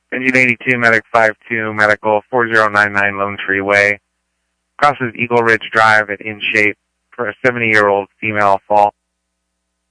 Engine 82, Medic 52, Medical 4099 Lone Tree Way. Crosses Eagle Ridge Drive at In Shape for a 70-year-old female fall.